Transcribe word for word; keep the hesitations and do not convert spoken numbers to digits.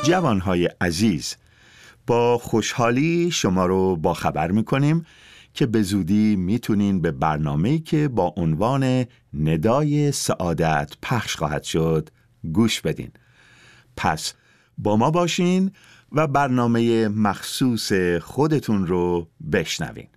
جوانهای عزیز، با خوشحالی شما رو با خبر میکنیم که به زودی میتونین به برنامه‌ای که با عنوان ندای سعادت پخش خواهد شد گوش بدین. پس با ما باشین و برنامه مخصوص خودتون رو بشنوین.